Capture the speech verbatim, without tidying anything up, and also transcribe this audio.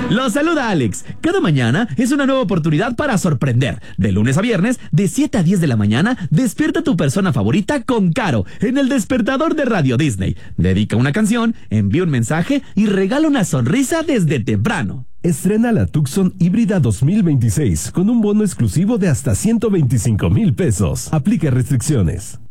Los saluda Alex. Cada mañana es una nueva oportunidad para sorprender. De lunes a viernes, de siete a diez de la mañana, despierta a tu persona favorita con Caro en el despertador de Radio Disney. Dedica una canción, envía un mensaje y regala una sonrisa desde temprano. Estrena la Tucson Híbrida dos mil veintiséis con un bono exclusivo de hasta ciento veinticinco mil pesos. Aplica restricciones.